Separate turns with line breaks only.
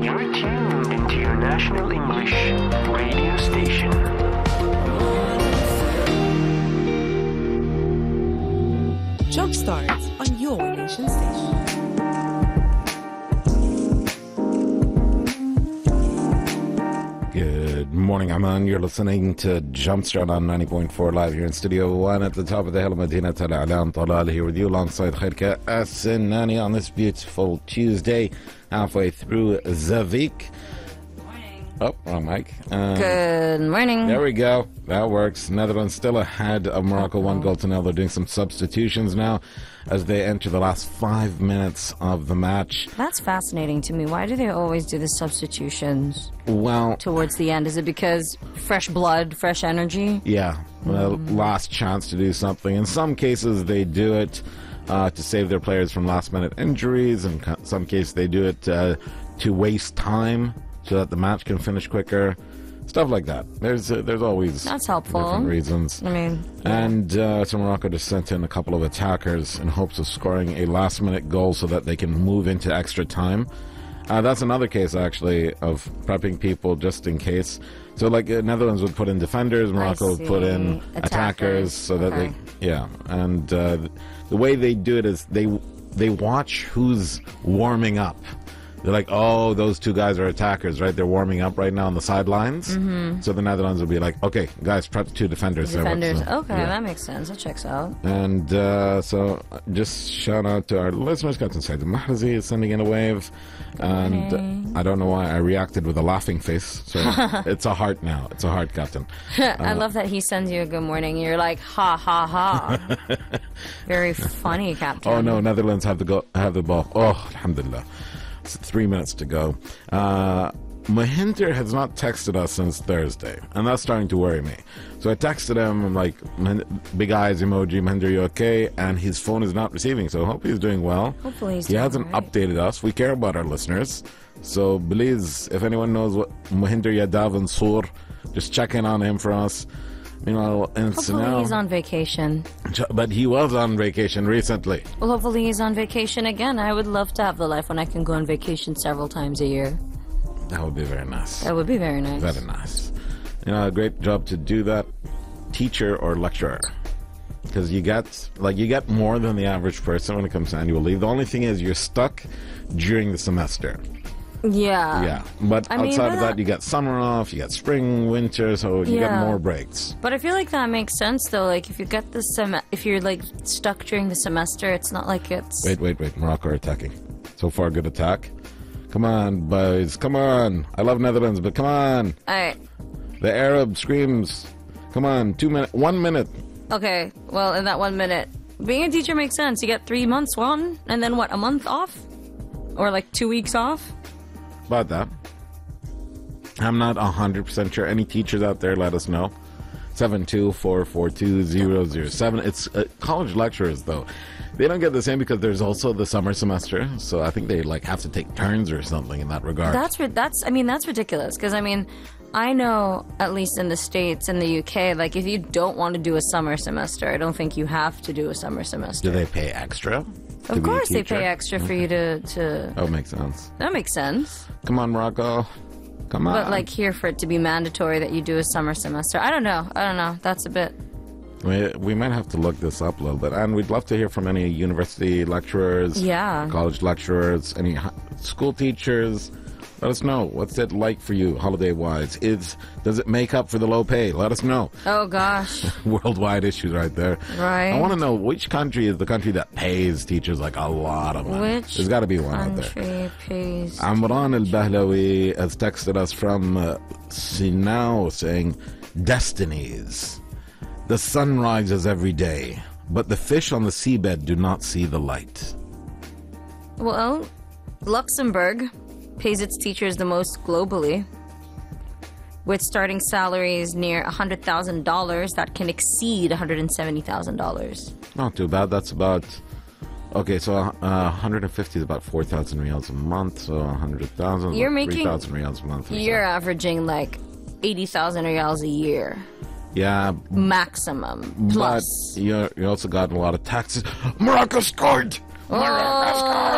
You're tuned into your national English radio station.
Jumpstart on your nation station.
Good morning, Aman. You're listening to Jumpstart on 90.4 live here in Studio 1 at the top of the hill of Medina Al-Alam. Talal here with you alongside Khairka As-Sinani on this beautiful Tuesday, halfway through the week. Oh, wrong mic.
Good morning.
There we go. That works. Netherlands still ahead of Morocco, 1-0. They're doing some substitutions now as they enter the last 5 minutes of the match.
That's fascinating to me. Why do they always do the substitutions
Well,
towards the end? Is it because fresh blood, fresh energy?
yeah, last chance to do something. In some cases, they do it to save their players from last-minute injuries. In some cases, they do it to waste time so that the match can finish quicker. Stuff like that. There's always
That's helpful.
different reasons.
I mean,
And so Morocco just sent in a couple of attackers in hopes of scoring a last-minute goal so that they can move into extra time. That's another case, actually, of prepping people just in case. So, like, Netherlands would put in defenders, Morocco would put in attackers so that
Okay.
And the way they do it is they watch who's warming up. They're like, oh, those two guys are attackers, right? They're warming up right now on the sidelines. Mm-hmm. So the Netherlands will be like, okay, guys, prep two defenders.
defenders.
So,
Okay,
yeah.
that makes sense. That checks out.
And so just shout out to our listeners. Captain Said Mahrazi is sending in a wave. And I don't know why I reacted with a laughing face. So it's a heart now. It's a heart, Captain.
I love that he sends you a good morning. You're like, ha, ha, ha. Very funny, Captain.
Oh, no, Netherlands have the ball. Oh, alhamdulillah. It's 3 minutes to go. Mahinder has not texted us since Thursday, and that's starting to worry me. So I texted him, I'm like, big eyes emoji, Mahinder, you okay? And his phone is not receiving, so I hope he's doing well.
Hopefully he's
He
doing
hasn't
all right.
updated us. We care about our listeners. So please, if anyone knows what Mahinder Yadav and Sur, just check in on him for us. Meanwhile, and so
Hopefully
now,
he's on vacation.
but he was on vacation recently.
Well, hopefully he's on vacation again. I would love to have the life when I can go on vacation several times a year.
That would be very nice.
That would be very nice.
Very nice. You know, a great job to do that, teacher or lecturer. Because you get more than the average person when it comes to annual leave. The only thing is you're stuck during the semester.
Yeah.
Yeah. But
I mean,
outside
but
of that, you get summer off, you get spring, winter, so you get
Yeah.
more breaks.
But I feel like that makes sense though. Like if you get the if you're like stuck during the semester, it's not like it's.
Wait. Morocco are attacking. So far, good attack. Come on, boys. Come on. I love Netherlands, but come on.
Alright.
The Arab screams. Come on. 1 minute.
Okay. Well, in that 1 minute, being a teacher makes sense. You get 3 months on, and then what? A month off, or like 2 weeks off.
About that. I'm not 100% sure. Any teachers out there, let us know. 724420007. It's college lecturers, though. They don't get the same because there's also the summer semester. So I think they have to take turns or something in that regard.
That's ridiculous. Because I know at least in the States, in the UK, like if you don't want to do a summer semester, I don't think you have to do a summer semester.
Do they pay extra? to
Of
be a
course, they
teacher?
pay extra for you to.
Oh, makes sense.
That makes sense.
Come on, Morocco. Come on.
But like here for it to be mandatory that you do a summer semester, I don't know. That's a bit.
We might have to look this up a little bit. And we'd love to hear from any university lecturers,
Yeah.
college lecturers, any school teachers. Let us know. What's it like for you, holiday-wise? Does it make up for the low pay? Let us know.
Oh gosh.
Worldwide issues right there.
Right.
I want to know which country is the country that pays teachers like a lot of money.
Which
There's got to be one out there.
country pays?
Amran Al-Bahlawi has texted us from Sinao saying, Destinies. The sun rises every day, but the fish on the seabed do not see the light.
Well, Luxembourg pays its teachers the most globally, with starting salaries near $100,000 that can exceed $170,000.
Not too bad. That's about... Okay, so 150 is about 4,000 riyals a month, so 100,000 is
You're
about
making-
3,000 riyals a month. or so.
You're averaging like 80,000 riyals a year.
Yeah,
Maximum. Plus.
but you also got a lot of taxes. Morocco scored! Morocco scored!